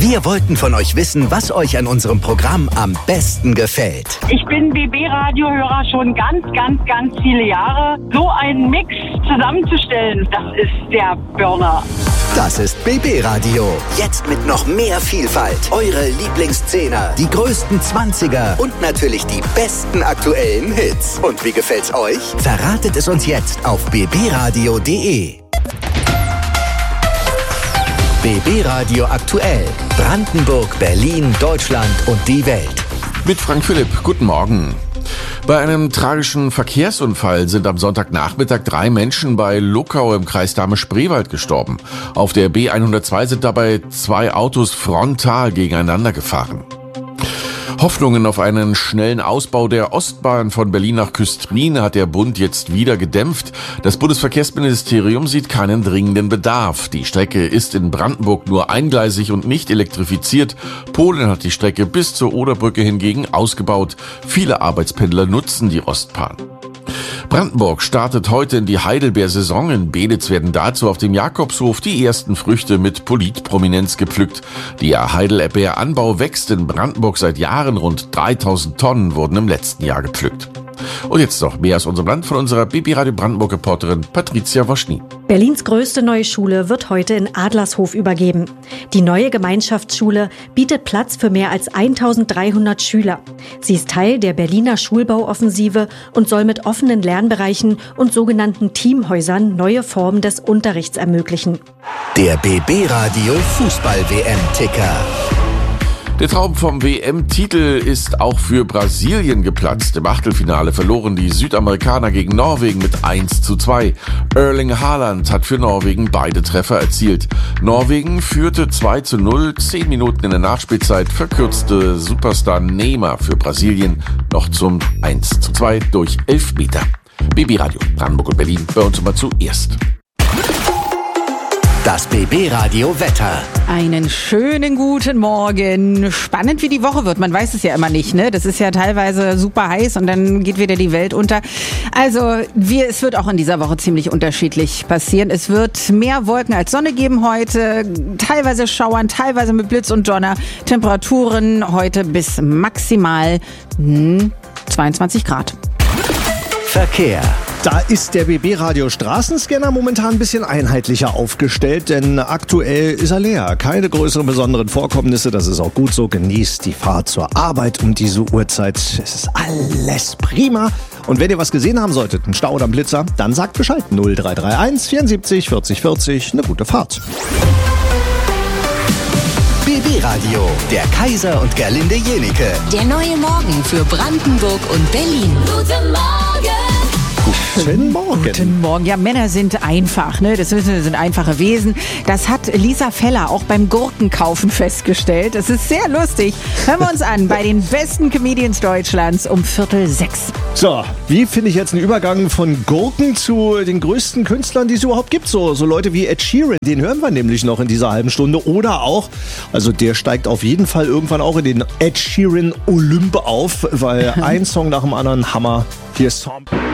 Wir wollten von euch wissen, was euch an unserem Programm am besten gefällt. Ich bin BB-Radio-Hörer schon ganz viele Jahre. So einen Mix zusammenzustellen, das ist der Burner. Das ist BB Radio. Jetzt mit noch mehr Vielfalt. Eure Lieblingszehner, die größten 20er und natürlich die besten aktuellen Hits. Und wie gefällt's euch? Verratet es uns jetzt auf bbradio.de. BB Radio aktuell. Brandenburg, Berlin, Deutschland und die Welt. Mit Frank Philipp. Guten Morgen. Bei einem tragischen Verkehrsunfall sind am Sonntagnachmittag 3 Menschen bei Luckau im Kreis Dahme-Spreewald gestorben. Auf der B102 sind dabei 2 Autos frontal gegeneinander gefahren. Hoffnungen auf einen schnellen Ausbau der Ostbahn von Berlin nach Küstrin hat der Bund jetzt wieder gedämpft. Das Bundesverkehrsministerium sieht keinen dringenden Bedarf. Die Strecke ist in Brandenburg nur eingleisig und nicht elektrifiziert. Polen hat die Strecke bis zur Oderbrücke hingegen ausgebaut. Viele Arbeitspendler nutzen die Ostbahn. Brandenburg startet heute in die Heidelbeersaison. In Beelitz werden dazu auf dem Jakobshof die ersten Früchte mit Politprominenz gepflückt. Der Heidelbeeranbau wächst in Brandenburg seit Jahren. Rund 3000 Tonnen wurden im letzten Jahr gepflückt. Und jetzt noch mehr aus unserem Land von unserer BB Radio Brandenburg-Reporterin Patricia Woschny. Berlins größte neue Schule wird heute in Adlershof übergeben. Die neue Gemeinschaftsschule bietet Platz für mehr als 1300 Schüler. Sie ist Teil der Berliner Schulbauoffensive und soll mit offenen Lernbereichen und sogenannten Teamhäusern neue Formen des Unterrichts ermöglichen. Der BB Radio Fußball-WM-Ticker. Der Traum vom WM-Titel ist auch für Brasilien geplatzt. Im Achtelfinale verloren die Südamerikaner gegen Norwegen mit 1:2. Erling Haaland hat für Norwegen beide Treffer erzielt. Norwegen führte 2:0, 10 Minuten in der Nachspielzeit verkürzte Superstar Neymar für Brasilien noch zum 1:2 durch Elfmeter. BB Radio Brandenburg und Berlin bei uns immer zuerst. Das BB Radio Wetter. Einen schönen guten Morgen. Spannend, wie die Woche wird. Man weiß es ja immer nicht, ne? Das ist ja teilweise super heiß und dann geht wieder die Welt unter. Also, es wird auch in dieser Woche ziemlich unterschiedlich passieren. Es wird mehr Wolken als Sonne geben heute. Teilweise Schauern, teilweise mit Blitz und Donner. Temperaturen heute bis maximal 22 Grad. Verkehr. Da ist der BB-Radio Straßenscanner momentan ein bisschen einheitlicher aufgestellt, denn aktuell ist er leer. Keine größeren besonderen Vorkommnisse, das ist auch gut so. Genießt die Fahrt zur Arbeit um diese Uhrzeit. Es ist alles prima. Und wenn ihr was gesehen haben solltet, einen Stau oder einen Blitzer, dann sagt Bescheid. 0331 74 40 40. Eine gute Fahrt. BB Radio, der Kaiser und Gerlinde Jenike. Der neue Morgen für Brandenburg und Berlin. Guten Morgen! Guten Morgen. Guten Morgen. Ja, Männer sind einfach, ne? Das wissen wir, sind einfache Wesen. Das hat Lisa Feller auch beim Gurkenkaufen festgestellt. Das ist sehr lustig. Hören wir uns an bei den besten Comedians Deutschlands um 5:45. So, wie finde ich jetzt einen Übergang von Gurken zu den größten Künstlern, die es überhaupt gibt? So Leute wie Ed Sheeran, den hören wir nämlich noch in dieser halben Stunde. Oder auch, also der steigt auf jeden Fall irgendwann auch in den Ed Sheeran Olymp auf, weil ein Song nach dem anderen Hammer. Hier ist Song.